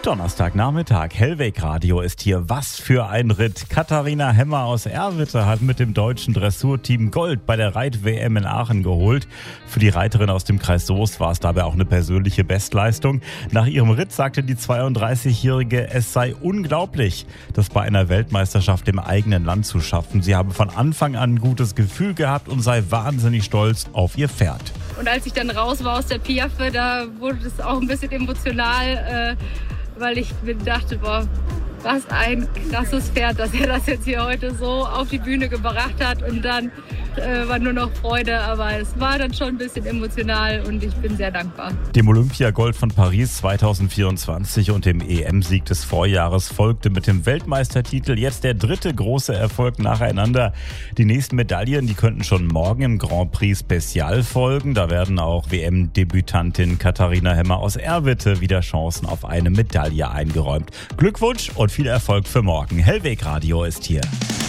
Donnerstagnachmittag, Hellweg Radio ist hier. Was für ein Ritt. Katharina Hemmer aus Erwitte hat mit dem deutschen Dressurteam Gold bei der Reit-WM in Aachen geholt. Für die Reiterin aus dem Kreis Soest war es dabei auch eine persönliche Bestleistung. Nach ihrem Ritt sagte die 32-Jährige, es sei unglaublich, das bei einer Weltmeisterschaft im eigenen Land zu schaffen. Sie habe von Anfang an ein gutes Gefühl gehabt und sei wahnsinnig stolz auf ihr Pferd. Und als ich dann raus war aus der Piaffe, da wurde es auch ein bisschen emotional, weil ich mir dachte, boah, was ein krasses Pferd, dass er das jetzt hier heute so auf die Bühne gebracht hat. Und dann war nur noch Freude, aber es war dann schon ein bisschen emotional und ich bin sehr dankbar. Dem Olympiagold von Paris 2024 und dem EM-Sieg des Vorjahres folgte mit dem Weltmeistertitel jetzt der dritte große Erfolg nacheinander. Die nächsten Medaillen, die könnten schon morgen im Grand Prix Special folgen. Da werden auch WM-Debütantin Katharina Hemmer aus Erwitte wieder Chancen auf eine Medaille eingeräumt. Glückwunsch und viel Erfolg für morgen. Hellweg Radio ist hier.